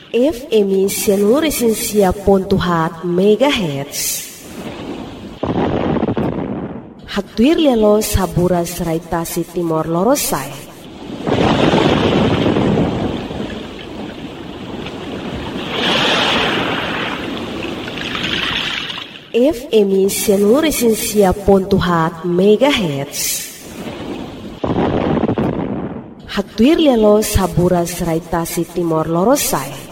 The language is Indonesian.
FM Seluruh Pontuhat MHz. Hatuir lelo sabura serai tasi Timor Lorosai. FM Seluruh Pontuhat MHz. Hatuir lelo sabura serai tasi Timor Lorosai.